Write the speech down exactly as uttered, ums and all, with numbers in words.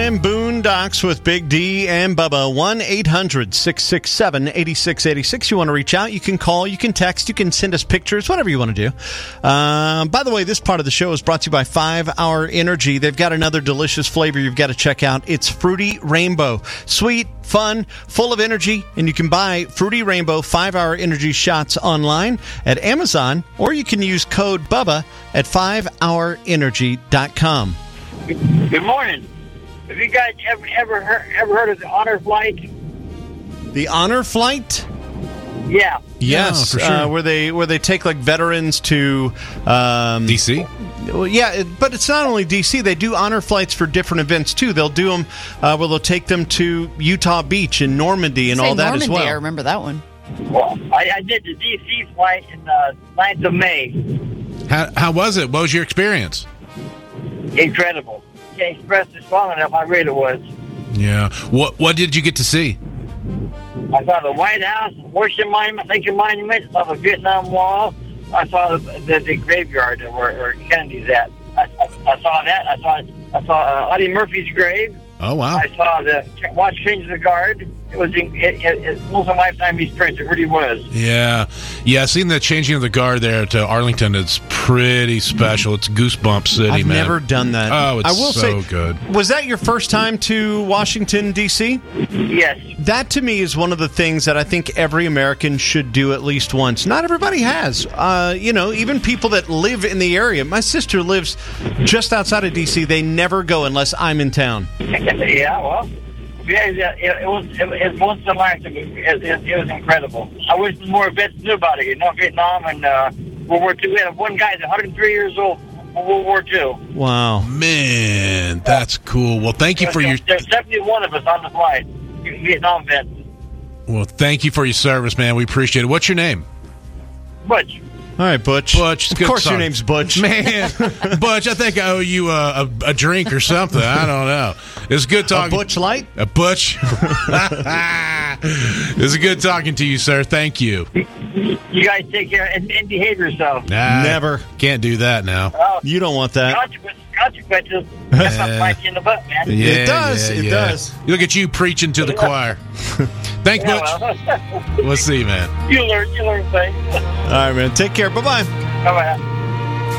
time, Boondocks with Big D and Bubba. one eight hundred six six seven eight six eight six. You want to reach out, you can call, you can text, you can send us pictures, whatever you want to do. Um, by the way, this part of the show is brought to you by five hour Energy. They've got another delicious flavor you've got to check out. It's Fruity Rainbow. Sweet, fun, full of energy, and you can buy Fruity Rainbow five hour Energy shots online at Amazon, or you can use code BUBBA at five hour energy dot com. Good morning. Have you guys ever ever heard, ever heard of the Honor Flight? The Honor Flight? Yeah. Yes, yeah, for sure. uh, where they where they take like veterans to um, D C. Well, yeah, it, but it's not only D C. They do honor flights for different events too. They'll do them uh, where they'll take them to Utah Beach and Normandy and Say all that Normandy, as well. I remember that one. Well, I, I did the D C flight in the ninth of May. How, how was it? What was your experience? Incredible. Can't express this long enough how great it was. Yeah. What What did you get to see? I saw the White House, Washington Monument, Lincoln Monument. I saw the Vietnam Wall. I saw the, the, the graveyard where, where Kennedy's at. I, I, I saw that. I saw I saw uh, Audie Murphy's grave. Oh, wow. I saw the watch change of the guard. It was it, it, it was a lifetime experience. It really was. Yeah. Yeah, seeing the changing of the guard there to Arlington, it's pretty special. It's Goosebump City, I've man. never done that. Oh, it's I will so say, good. Was that your first time to Washington, D C? Yes. That, to me, is one of the things that I think every American should do at least once. Not everybody has. Uh, you know, even people that live in the area. My sister lives just outside of D C. They never go unless I'm in town. Yeah, well, yeah, it, it was it, it was once in a lifetime. It, it, it was incredible. I wish more vets knew about it. You know, Vietnam and uh, World War Two. We had one guy that's one hundred three years old from World War Two. Wow, man, that's cool. Well, thank you for your. There's seventy-one of us on the flight, Vietnam vets. Well, thank you for your service, man. We appreciate it. What's your name? Butch. All right, Butch. Butch. Of good course, talk. your name's Butch. Man, Butch, I think I owe you a, a, a drink or something. I don't know. It's good A talking. Butch Light? A Butch. It's good talking to you, sir. Thank you. You guys take care and, and behave yourself. Nah, Never. Can't do that now. Oh, You don't want that. consequences, consequences. That's not biting you in the butt, man. Yeah, It does, yeah, it yeah. does. Look at you preaching to the choir. Thanks, Yeah, Butch. well, We'll see, man. you learn, you learn things. All right, man. Take care. Bye-bye. Bye-bye.